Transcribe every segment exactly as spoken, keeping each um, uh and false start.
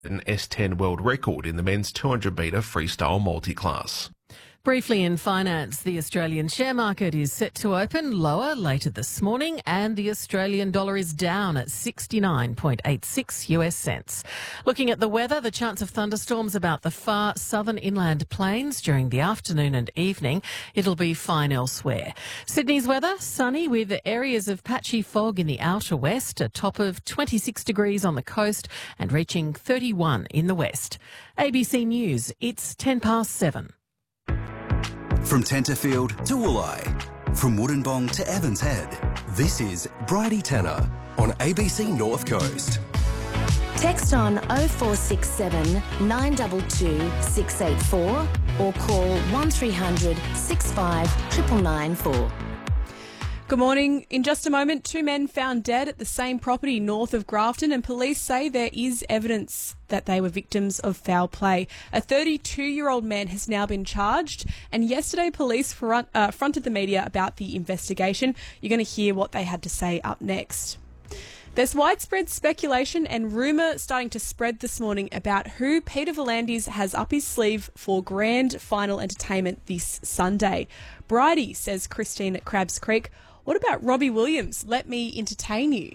an S ten world record in the men's two hundred metre freestyle multi-class. Briefly in finance, the Australian share market is set to open lower later this morning, and the Australian dollar is down at sixty-nine point eight six U S cents. Looking at the weather, the chance of thunderstorms about the far southern inland plains during the afternoon and evening. It'll be fine elsewhere. Sydney's weather, sunny with areas of patchy fog in the outer west, a top of twenty-six degrees on the coast and reaching thirty-one in the west. A B C News, it's ten past seven. From Tenterfield to Wooleye, from Wollongong to Evans Head, this is Bridie Tanner on A B C North Coast. Text on oh four six seven, nine two two, six eight four or call one three hundred, six five nine nine four. Good morning. In just a moment, two men found dead at the same property north of Grafton, and police say there is evidence that they were victims of foul play. A thirty-two-year-old man has now been charged, and yesterday police front, uh, fronted the media about the investigation. You're going to hear what they had to say up next. There's widespread speculation and rumour starting to spread this morning about who Peter V'landys has up his sleeve for grand final entertainment this Sunday. Bridie, says Christine at Crabs Creek. What about Robbie Williams? Let me entertain you.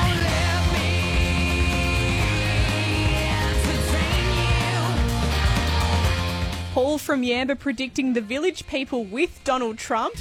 Paul from Yamba predicting the Village People with Donald Trump.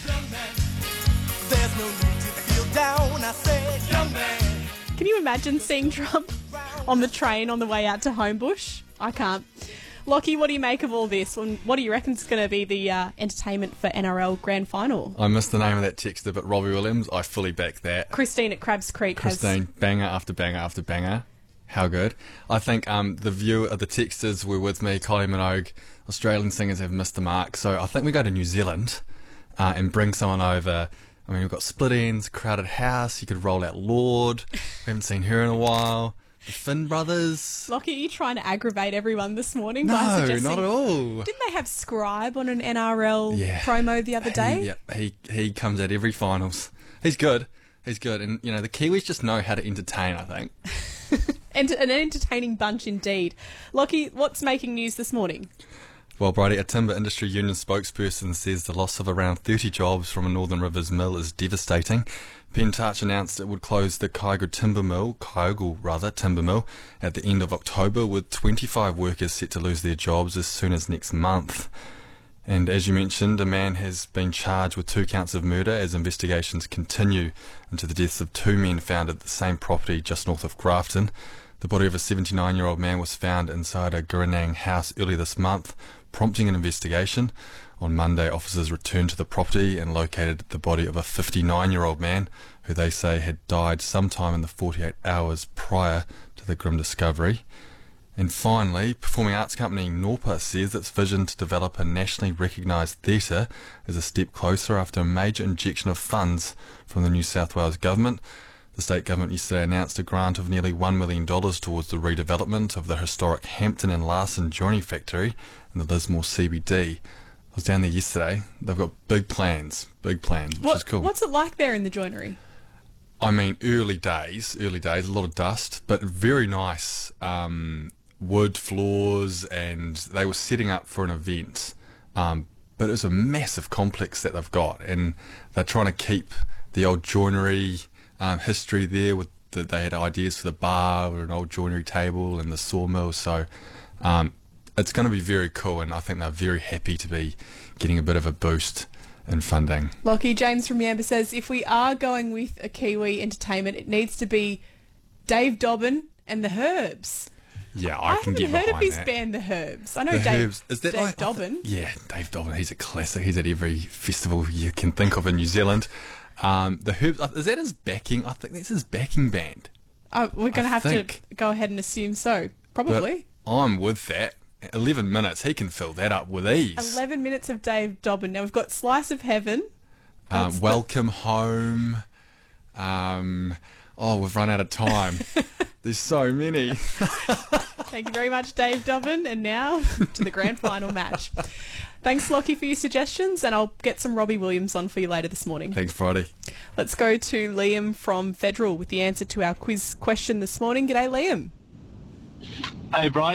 There's no need to feel down, I said, young man. Can you imagine seeing Trump on the train on the way out to Homebush? I can't. Lockie, what do you make of all this? And what do you reckon is going to be the uh, entertainment for N R L Grand Final? I missed the name of that texter, but Robbie Williams, I fully back that. Christine at Crabs Creek Christine, has... banger after banger after banger. How good. I think um, the view of the texters were with me. Kylie Minogue, Australian singers have missed the mark. So I think we go to New Zealand uh, and bring someone over. I mean, we've got Split Ends, Crowded House. You could roll out Lorde. We haven't seen her in a while. The Finn Brothers. Lockie, are you trying to aggravate everyone this morning? No, by suggesting... not at all. Didn't they have Scribe on an N R L yeah. promo the other day? He, yeah, he, he comes at every finals. He's good. He's good. And, you know, the Kiwis just know how to entertain, I think. And an entertaining bunch indeed. Lockie, what's making news this morning? Well, Bridie, a timber industry union spokesperson says the loss of around thirty jobs from a Northern Rivers mill is devastating. Pentouch announced it would close the Kyogle timber mill, Kyogle rather, timber mill, at the end of October, with twenty-five workers set to lose their jobs as soon as next month. And as you mentioned, a man has been charged with two counts of murder as investigations continue into the deaths of two men found at the same property just north of Grafton. The body of a seventy-nine-year-old man was found inside a Gurinang house early this month, prompting an investigation. On Monday, officers returned to the property and located the body of a fifty-nine-year-old man who they say had died sometime in the forty-eight hours prior to the grim discovery. And finally, performing arts company Norpa says its vision to develop a nationally recognised theatre is a step closer after a major injection of funds from the New South Wales government. The state government yesterday announced a grant of nearly one million dollars towards the redevelopment of the historic Hampton and Larson joinery factory in the Lismore C B D. I was down there yesterday. They've got big plans, big plans, which what, is cool. What's it like there in the joinery? I mean, early days, early days, a lot of dust, but very nice um, wood floors, and they were setting up for an event. Um, but it was a massive complex that they've got, and they're trying to keep the old joinery um, history there. With the, they had ideas for the bar or an old joinery table and the sawmill, so um, it's going to be very cool, and I think they're very happy to be getting a bit of a boost in funding. Lockie, James from Yamba says, if we are going with a Kiwi entertainment, it needs to be Dave Dobbin and the Herbs. Yeah, I, I can get haven't heard behind of his that. band, the Herbs. I know The Dave, Herbs. Is that Dave like, Dobbin. Yeah, Dave Dobbin. He's a classic. He's at every festival you can think of in New Zealand. Um, the Herbs, is that his backing? I think that's his backing band. Oh, we're going to have think. to go ahead and assume so. Probably. But I'm with that. eleven minutes, he can fill that up with ease. eleven minutes of Dave Dobbin. Now we've got Slice of Heaven. Um, welcome the... home. Um, oh, we've run out of time. There's so many. Thank you very much, Dave Dobbin. And now to the grand final match. Thanks, Lockie, for your suggestions, and I'll get some Robbie Williams on for you later this morning. Thanks, Friday. Let's go to Liam from Federal with the answer to our quiz question this morning. G'day, Liam. Hey, Brian.